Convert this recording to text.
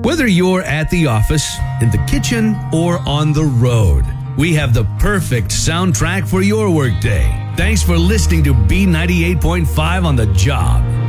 Whether you're at the office, in the kitchen, or on the road, we have the perfect soundtrack for your workday. Thanks for listening to B98.5 on the job.